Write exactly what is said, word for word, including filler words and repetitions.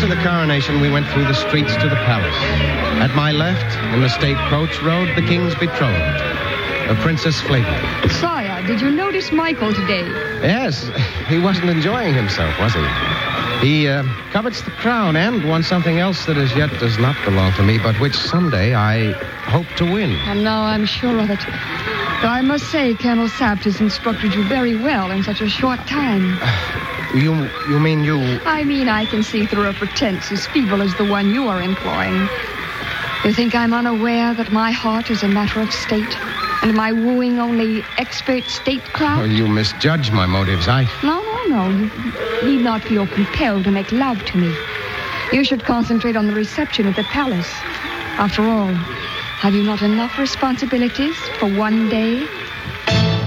the coronation, we went through the streets to the palace. At my left, in the state coach, rode the king's betrothed, the Princess Flavia. Sire, did you notice Michael today? Yes, he wasn't enjoying himself, was he? He uh, covets the crown and won something else that as yet does not belong to me, but which someday I hope to win. And now I'm sure of it. Though I must say, Colonel Sapt has instructed you very well in such a short time. You you mean you... I mean I can see through a pretense as feeble as the one you are employing. You think I'm unaware that my heart is a matter of state, and my wooing only expert statecraft? Oh, you misjudge my motives. I... No, no, no. You need not feel compelled to make love to me. You should concentrate on the reception at the palace. After all, have you not enough responsibilities for one day?